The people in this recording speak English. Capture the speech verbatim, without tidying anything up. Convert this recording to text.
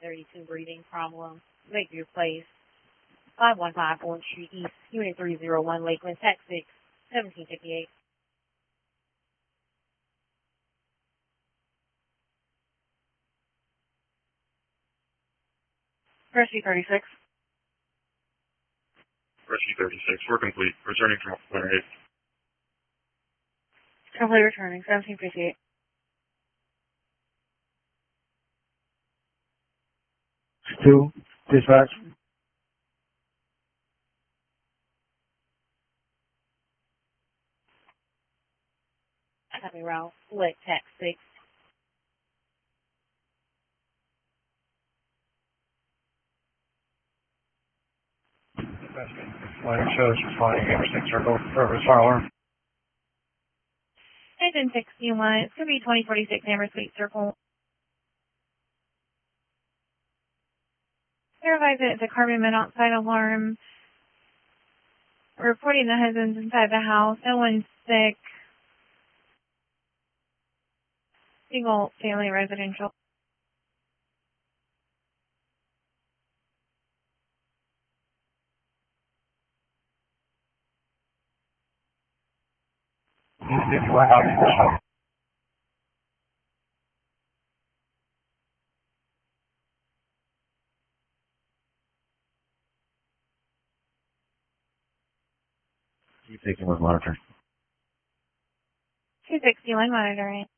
thirty-two breathing problem. Lakeview Place, five one five Orange Street East, Unit three oh one, Lakeland, Tech six, seventeen fifty-eight. Rescue thirty-six. Rescue thirty-six, we're complete. Returning from Winter eight. Complete returning, seventeen fifty-eight. Two, dispatch. Copy route, Lake Tech six. Line shows responding interstate circle, service fire alarm. Engine sixty-one, it's going to be twenty forty-six Amber Suite Circle. Verify that it's a carbon monoxide alarm. Reporting the husband's inside the house. No one's sick. Single family residential. Wow. Keep taking with monitoring. two sixty-one monitoring.